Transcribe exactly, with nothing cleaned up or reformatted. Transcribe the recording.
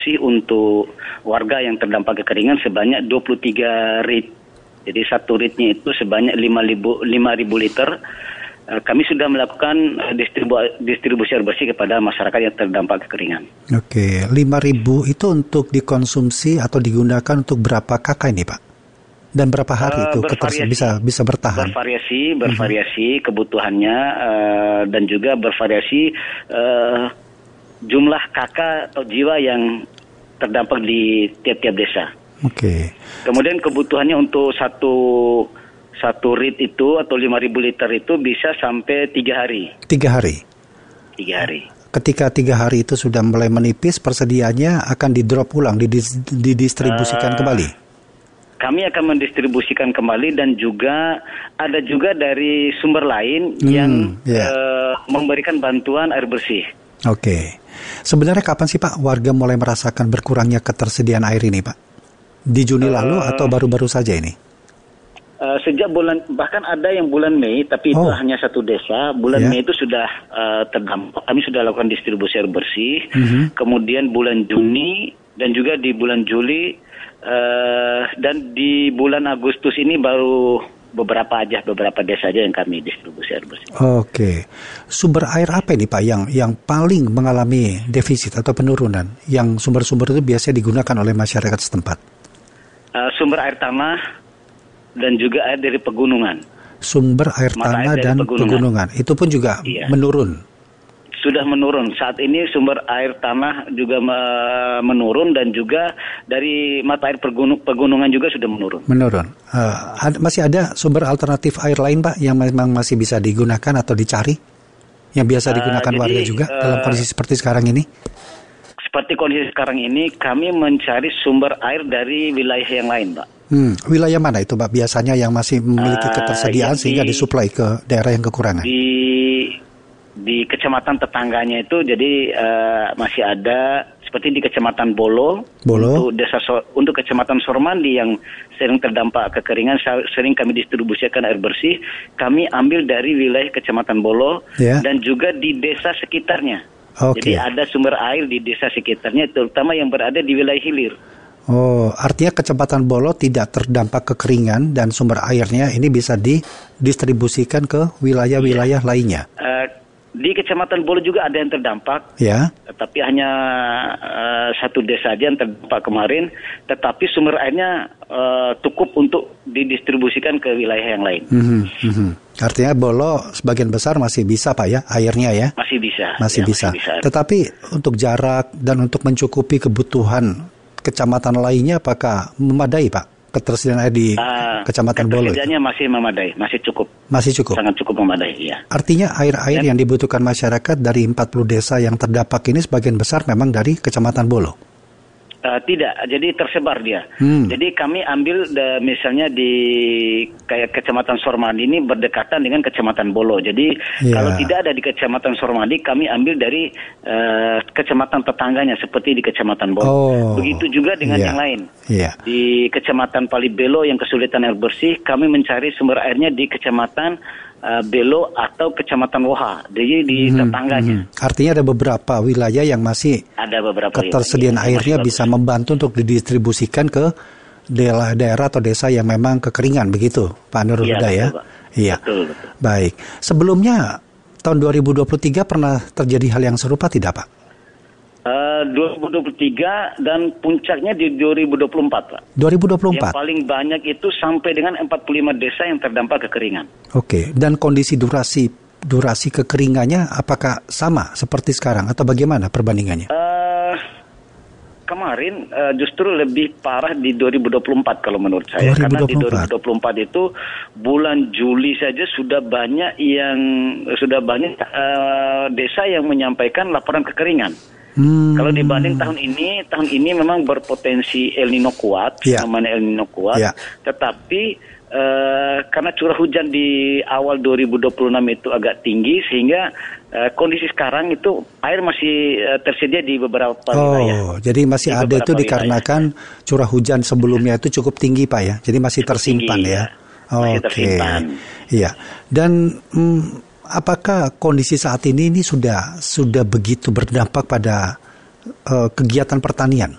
untuk warga yang terdampak kekeringan sebanyak dua puluh tiga rit. Jadi satu ritnya itu sebanyak lima ribu liter. Kami sudah melakukan distribu, distribusi air bersih kepada masyarakat yang terdampak kekeringan. Oke, lima ribu itu untuk dikonsumsi atau digunakan untuk berapa kakak ini, Pak? Dan berapa hari uh, itu keters- bisa bisa bertahan? Bervariasi, bervariasi uh-huh. kebutuhannya uh, dan juga bervariasi uh, jumlah kakak atau jiwa yang terdampak di tiap-tiap desa. Oke. Okay. Kemudian kebutuhannya untuk satu Satu rit itu atau lima ribu liter itu bisa sampai tiga hari. Tiga hari? Tiga hari. Ketika tiga hari itu sudah mulai menipis, persediaannya akan di-drop ulang, didis- didistribusikan uh, kembali? Kami akan mendistribusikan kembali dan juga ada juga dari sumber lain hmm, yang yeah. uh, memberikan bantuan air bersih. Oke. Okay. Sebenarnya kapan sih Pak warga mulai merasakan berkurangnya ketersediaan air ini Pak? Di Juni uh, lalu atau baru-baru saja ini? Uh, sejak bulan, bahkan ada yang bulan Mei, tapi itu oh. hanya satu desa. Bulan yeah. Mei itu sudah uh, terdampak. Kami sudah lakukan distribusi air bersih. Mm-hmm. Kemudian bulan Juni dan juga di bulan Juli uh, dan di bulan Agustus ini baru beberapa aja, beberapa desa aja yang kami distribusi air bersih. Oke, okay. Sumber air apa ini Pak yang yang paling mengalami defisit atau penurunan? Yang sumber-sumber itu biasanya digunakan oleh masyarakat setempat? Uh, sumber air tanah dan juga air dari pegunungan. Sumber air Mata tanah air dan pegunungan. pegunungan. Itu pun juga iya. menurun. Sudah menurun. Saat ini sumber air tanah juga menurun dan juga dari mata air pegunung, pegunungan juga sudah menurun. Menurun. Uh, ad, masih ada sumber alternatif air lain Pak yang memang masih bisa digunakan atau dicari? Yang biasa digunakan uh, jadi, warga juga uh, dalam kondisi seperti sekarang ini? Seperti kondisi sekarang ini kami mencari sumber air dari wilayah yang lain Pak. Hmm, wilayah mana itu Pak biasanya yang masih memiliki ketersediaan uh, sehingga di, disuplai ke daerah yang kekurangan? Di di kecamatan tetangganya itu jadi uh, masih ada seperti di kecamatan Bolo, Bolo. Untuk desa so, untuk kecamatan Sormandi yang sering terdampak kekeringan sering kami distribusikan air bersih, kami ambil dari wilayah kecamatan Bolo yeah. dan juga di desa sekitarnya. Okay. Jadi ada sumber air di desa sekitarnya terutama yang berada di wilayah hilir. Oh, artinya kecamatan Bolo tidak terdampak kekeringan dan sumber airnya ini bisa didistribusikan ke wilayah-wilayah ya. lainnya. Uh, di kecamatan Bolo juga ada yang terdampak, ya. Tapi hanya uh, satu desa saja yang terdampak kemarin. Tetapi sumber airnya uh, cukup untuk didistribusikan ke wilayah yang lain. Mm-hmm, mm-hmm. Artinya Bolo sebagian besar masih bisa Pak ya airnya ya? Masih bisa. Masih, ya, bisa. masih bisa. Tetapi untuk jarak dan untuk mencukupi kebutuhan kecamatan lainnya apakah memadai Pak ketersediaan air di uh, kecamatan Bolo? Ketersediaannya masih memadai, masih cukup. Masih cukup. Sangat cukup memadai, ya. Artinya air-air Dan, yang dibutuhkan masyarakat dari empat puluh desa yang terdampak ini sebagian besar memang dari kecamatan Bolo. Uh, tidak, jadi tersebar dia. Hmm. Jadi kami ambil de, misalnya di kayak kecamatan Sormandi ini berdekatan dengan kecamatan Bolo. Jadi yeah. kalau tidak ada di kecamatan Sormandi, kami ambil dari uh, kecamatan tetangganya seperti di kecamatan Bolo. Oh. Begitu juga dengan yeah. yang lain. Yeah. Di kecamatan Palibelo yang kesulitan air bersih, kami mencari sumber airnya di kecamatan Uh, Belo atau kecamatan Woha, jadi di hmm, tetangganya. Hmm. Artinya ada beberapa wilayah yang masih ada beberapa ketersediaan wilayah, airnya bisa bagus. membantu untuk didistribusikan ke daerah-daerah atau desa yang memang kekeringan, begitu, Pak Nurul Huda ya? Iya. Betul, betul. Baik. Sebelumnya tahun dua ribu dua puluh tiga pernah terjadi hal yang serupa tidak, Pak? Uh, dua ribu dua puluh tiga dan puncaknya di dua ribu dua puluh empat, Pak. dua ribu dua puluh empat? Yang paling banyak itu sampai dengan empat puluh lima desa yang terdampak kekeringan. Oke, dan kondisi durasi durasi kekeringannya apakah sama seperti sekarang atau bagaimana perbandingannya? Uh, kemarin uh, justru lebih parah di dua ribu dua puluh empat kalau menurut saya. dua ribu dua puluh empat. Karena di dua ribu dua puluh empat itu bulan Juli saja sudah banyak yang sudah banyak uh, desa yang menyampaikan laporan kekeringan. Hmm. Kalau dibanding tahun ini, tahun ini memang berpotensi El Nino kuat, yeah. namanya El Nino kuat. Yeah. Tetapi uh, karena curah hujan di awal dua ribu dua puluh enam itu agak tinggi, sehingga uh, kondisi sekarang itu air masih uh, tersedia di beberapa oh, wilayah. Oh, jadi masih di ada itu dikarenakan wilayah. Curah hujan sebelumnya itu cukup tinggi, Pak ya. Jadi masih cukup tersimpan tinggi, ya. ya. Masih Oke. tersimpan. Iya. Dan hmm, apakah kondisi saat ini ini sudah sudah begitu berdampak pada uh, kegiatan pertanian.